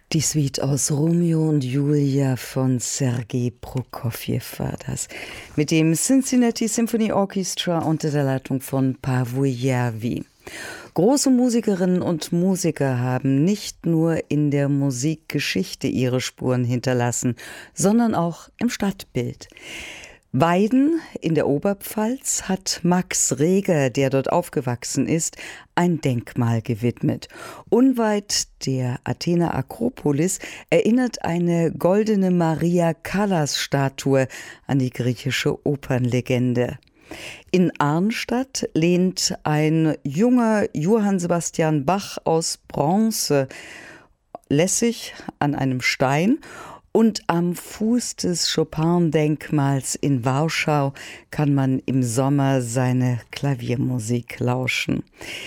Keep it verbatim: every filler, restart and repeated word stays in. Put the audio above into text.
Die Suite aus Romeo und Julia von Sergei Prokofjew war das. Mit dem Cincinnati Symphony Orchestra unter der Leitung von Paavo Järvi. Große Musikerinnen und Musiker haben nicht nur in der Musikgeschichte ihre Spuren hinterlassen, sondern auch im Stadtbild. Weiden in der Oberpfalz hat Max Reger, der dort aufgewachsen ist, ein Denkmal gewidmet. Unweit der Athener Akropolis erinnert eine goldene Maria Callas-Statue an die griechische Opernlegende. In Arnstadt lehnt ein junger Johann Sebastian Bach aus Bronze lässig an einem Stein. Und am Fuß des Chopin-Denkmals in Warschau kann man im Sommer seine Klaviermusik lauschen.